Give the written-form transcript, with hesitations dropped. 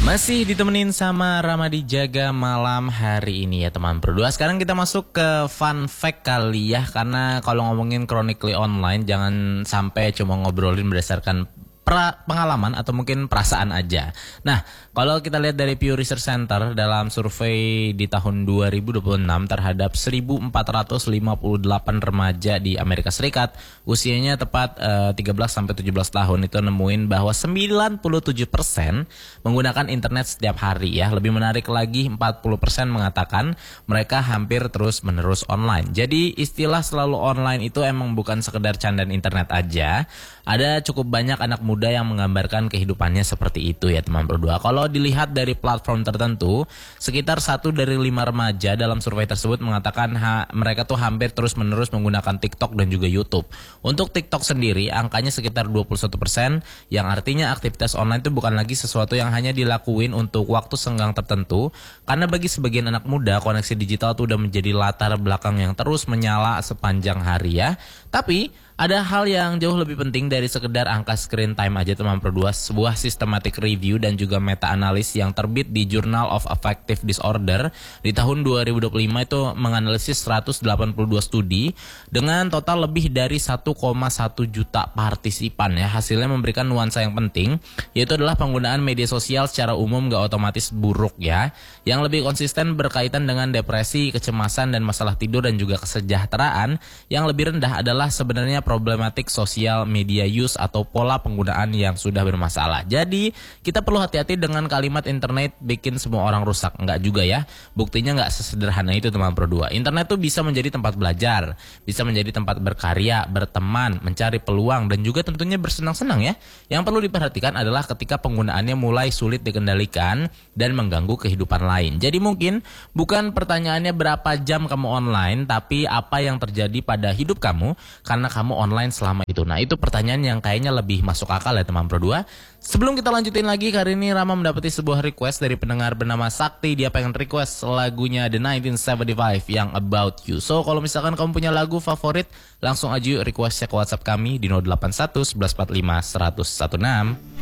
Masih ditemenin sama Ramadi Jaga malam hari ini ya teman berdua. Sekarang kita masuk ke fun fact kali ya. Karena kalau ngomongin Chronically Online jangan sampai cuma ngobrolin berdasarkan pengalaman atau mungkin perasaan aja. Nah, kalau kita lihat dari Pew Research Center dalam survei di tahun 2026 terhadap 1.458 remaja di Amerika Serikat, usianya tepat 13 sampai 17 tahun itu nemuin bahwa 97% menggunakan internet setiap hari ya. Lebih menarik lagi 40% mengatakan mereka hampir terus-menerus online. Jadi istilah selalu online itu emang bukan sekedar candaan internet aja. Ada cukup banyak anak muda yang menggambarkan kehidupannya seperti itu ya teman berdua. Kalau dilihat dari platform tertentu, sekitar 1 dari 5 remaja dalam survei tersebut mengatakan mereka tuh hampir terus-menerus menggunakan TikTok dan juga YouTube. Untuk TikTok sendiri, angkanya sekitar 21%, yang artinya aktivitas online itu bukan lagi sesuatu yang hanya dilakuin untuk waktu senggang tertentu, karena bagi sebagian anak muda, koneksi digital tuh udah menjadi latar belakang yang terus menyala sepanjang hari ya. Tapi ada hal yang jauh lebih penting dari sekedar angka screen time aja teman berdua. Sebuah systematic review dan juga meta-analis yang terbit di Journal of Affective Disorder di tahun 2025 itu menganalisis 182 studi dengan total lebih dari 1,1 juta partisipan ya. Hasilnya memberikan nuansa yang penting, yaitu adalah penggunaan media sosial secara umum gak otomatis buruk ya. Yang lebih konsisten berkaitan dengan depresi, kecemasan, dan masalah tidur dan juga kesejahteraan. Yang lebih rendah adalah sebenarnya problematik sosial media use atau pola penggunaan yang sudah bermasalah. Jadi kita perlu hati-hati dengan kalimat internet bikin semua orang rusak. Enggak juga ya. Buktinya enggak sesederhana itu teman berdua. Internet tuh bisa menjadi tempat belajar, bisa menjadi tempat berkarya, berteman, mencari peluang, dan juga tentunya bersenang-senang ya. Yang perlu diperhatikan adalah ketika penggunaannya mulai sulit dikendalikan dan mengganggu kehidupan lain. Jadi mungkin bukan pertanyaannya berapa jam kamu online, tapi apa yang terjadi pada hidup kamu karena kamu online selama itu. Nah, itu pertanyaan yang kayaknya lebih masuk akal ya teman berdua. Sebelum kita lanjutin lagi, kali ini Rama mendapati sebuah request dari pendengar bernama Sakti. Dia pengen request lagunya The 1975 yang About You. So, kalau misalkan kamu punya lagu favorit, langsung aja requestnya ke WhatsApp kami di 081 1145 116.